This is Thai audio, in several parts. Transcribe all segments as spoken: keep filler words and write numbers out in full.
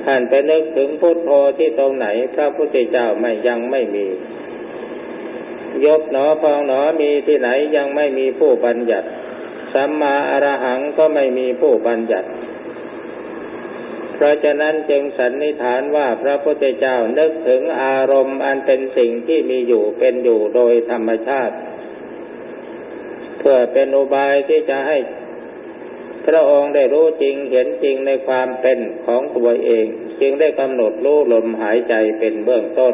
ท่านไปนึกถึงพุทโธที่ตรงไหนพระพุทธเจ้าไม่ยังไม่มียกหนอพองหนอมีที่ไหนยังไม่มีผู้บัญญัติสัมมาอรหังก็ไม่มีผู้บัญญัติเพราะฉะนั้นจึงสันนิษฐานว่าพระพุทธเจ้านึกถึงอารมณ์อันเป็นสิ่งที่มีอยู่เป็นอยู่โดยธรรมชาติเพื่อเป็นอุบายที่จะให้พระองค์ได้รู้จริงเห็นจริงในความเป็นของตัวเองจึงได้กำหนดรู้ลมหายใจเป็นเบื้องต้น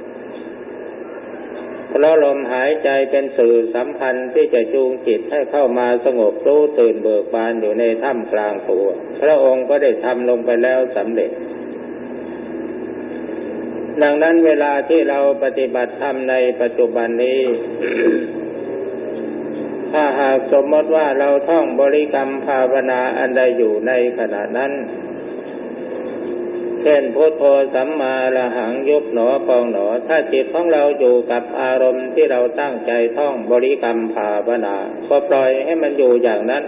เพราะลมหายใจเป็นสื่อสัมพันธ์ที่จะจูงจิตให้เข้ามาสงบรู้ตื่นเบิกบานอยู่ในถ้ำกลางตัวพระองค์ก็ได้ทำลงไปแล้วสำเร็จดังนั้นเวลาที่เราปฏิบัติธรรมในปัจจุบันนี้ ถ้าหากสมมติว่าเราท่องบริกรรมภาวนาอันใดอยู่ในขณะนั้นเช่นพุทโธสัมมาอรหังยุบหนอพองหนอถ้าจิตของเราอยู่กับอารมณ์ที่เราตั้งใจท่องบริกรรมภาวนาก็ปล่อยให้มันอยู่อย่างนั้น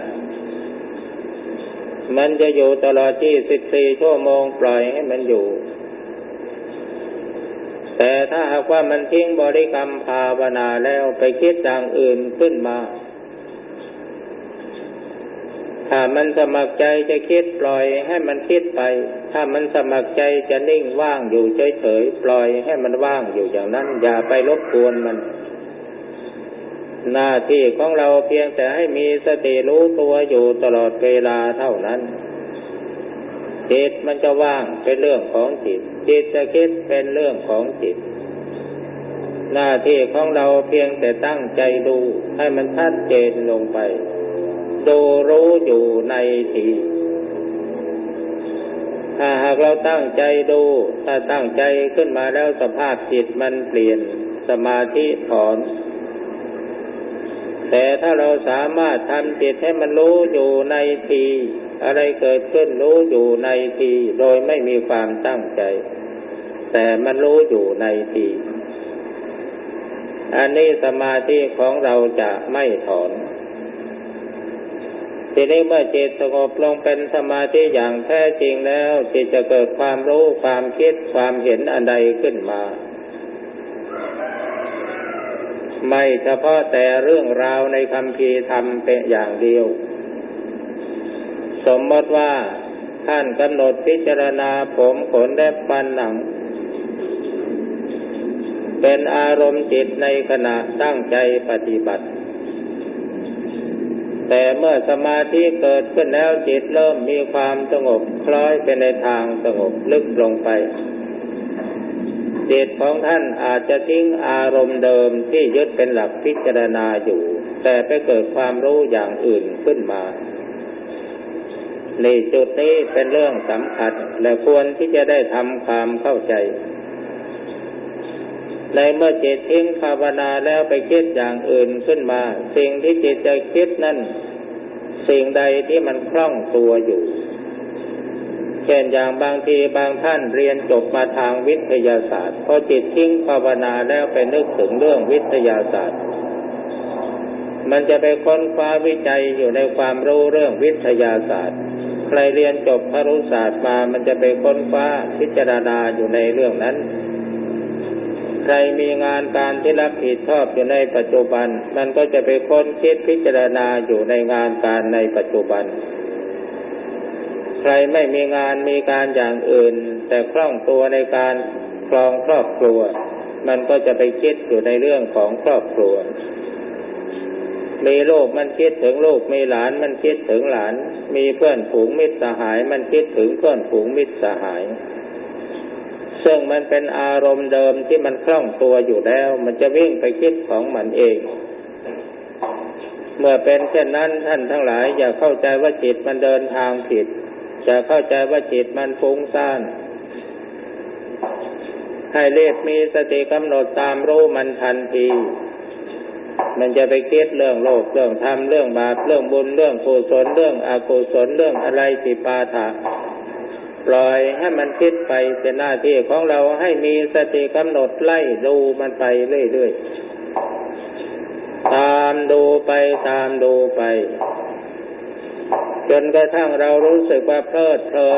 มันจะอยู่ตลอดยี่สิบสี่ชั่วโมงปล่อยให้มันอยู่แต่ถ้าหากว่ามันทิ้งบริกรรมภาวนาแล้วไปคิดอย่างอื่นขึ้นมาถ้ามันสมัครใจจะคิดปล่อยให้มันคิดไปถ้ามันสมัครใจจะนิ่งว่างอยู่เฉยๆปล่อยให้มันว่างอยู่อย่างนั้นอย่าไปรบกวนมันหน้าที่ของเราเพียงแต่ให้มีสติรู้ตัวอยู่ตลอดเวลาเท่านั้นจิตมันจะว่างเป็นเรื่องของจิตจิตจะคิดเป็นเรื่องของจิตหน้าที่ของเราเพียงแต่ตั้งใจดูให้มันชัดเจนลงไปดูรู้อยู่ในทีถ้าหากเราตั้งใจดูถ้าตั้งใจขึ้นมาแล้วสภาพจิตมันเปลี่ยนสมาธิถอนแต่ถ้าเราสามารถทำจิตให้มันรู้อยู่ในทีอะไรเกิดขึ้นรู้อยู่ในทีโดยไม่มีความตั้งใจแต่มันรู้อยู่ในทีอันนี้สมาธิของเราจะไม่ถอนทีนี้เมื่อจิตสงบลงเป็นสมาธิอย่างแท้จริงแล้วจิตจะเกิดความรู้ความคิดความเห็นอันใดขึ้นมาไม่เฉพาะแต่เรื่องราวในคัมภีร์ธรรมเป็นอย่างเดียวสมมติว่าท่านกำหนดพิจารณาผมขนและฟันหนังเป็นอารมณ์จิตในขณะตั้งใจปฏิบัติแต่เมื่อสมาธิเกิดขึ้นแล้วจิตเริ่มมีความสงบคล้อยไปในทางสงบลึกลงไปจิตของท่านอาจจะทิ้งอารมณ์เดิมที่ยึดเป็นหลักพิจารณาอยู่แต่ไปเกิดความรู้อย่างอื่นขึ้นมาในจุดนี้เป็นเรื่องสำคัญและควรที่จะได้ทำความเข้าใจในเมื่อจิตทิ้งภาวนาแล้วไปคิดอย่างอื่นขึ้นมาสิ่งที่จิตจะคิดนั่นสิ่งใดที่มันคล่องตัวอยู่เช่นอย่างบางทีบางท่านเรียนจบมาทางวิทยาศาสตร์พอจิตทิ้งภาวนาแล้วไปนึกถึงเรื่องวิทยาศาสตร์มันจะไปค้นคว้าวิจัยอยู่ในความรู้เรื่องวิทยาศาสตร์ใครเรียนจบครุศาสตร์มามันจะไปค้นคว้าพิจารณาอยู่ในเรื่องนั้นใครมีงานการที่รับผิดชอบอยู่ในปัจจุบันมันก็จะไปค้นคิดพิจารณาอยู่ในงานการในปัจจุบันใครไม่มีงานมีการอย่างอื่นแต่คล่องตัวในการครองครอบครัวมันก็จะไปคิดอยู่ในเรื่องของครอบครัวมีลูกมันคิดถึงลูกมีหลานมันคิดถึงหลานมีเพื่อนฝูงมิตรสหายมันคิดถึงเพื่อนฝูงมิตรสหายซึ่งมันเป็นอารมณ์เดิมที่มันคล่องตัวอยู่แล้วมันจะวิ่งไปคิดของมันเองเมื่อเป็นเช่นนั้นท่านทั้งหลายอย่าเข้าใจว่าจิตมันเดินทางผิดอย่าเข้าใจว่าจิตมันฟุ้งซ่านให้รีบมีสติกำหนดตามรู้มันทันทีมันจะไปคิดเรื่องโลกเรื่องธรรมเรื่องบาปเรื่องบุญเรื่องกุศลเรื่องอกุศลเรื่องอะไรติปาถะปล่อยให้มันคิดไปเป็นหน้าที่ของเราให้มีสติกำหนดไล่ดูมันไปเรื่อยๆตามดูไปตามดูไปจนกระทั่งเรารู้สึกว่าเพลิดเพลิน